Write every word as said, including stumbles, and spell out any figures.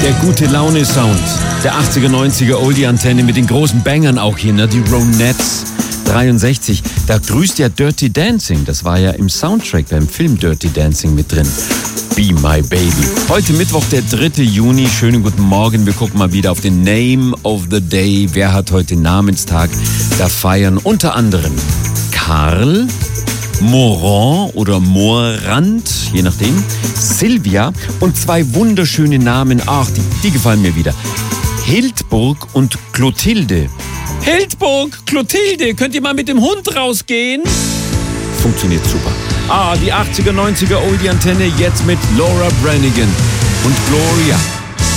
Der gute Laune-Sound der achtziger, neunziger Oldie-Antenne mit den großen Bangern auch hier, ne? Die Ronettes. dreiundsechzig, da grüßt ja Dirty Dancing. Das war ja im Soundtrack beim Film Dirty Dancing mit drin. Be My Baby. Heute Mittwoch, der dritte Juni. Schönen guten Morgen. Wir gucken mal wieder auf den Name of the Day. Wer hat heute Namenstag? Da feiern unter anderem Karl, Morand oder Morand, je nachdem, Silvia und zwei wunderschöne Namen. Ach, die, die gefallen mir wieder. Hildburg und Clotilde. Hildburg, Clotilde, könnt ihr mal mit dem Hund rausgehen? Funktioniert super. Ah, die achtziger, neunziger Oldie-Antenne jetzt mit Laura Branigan und Gloria.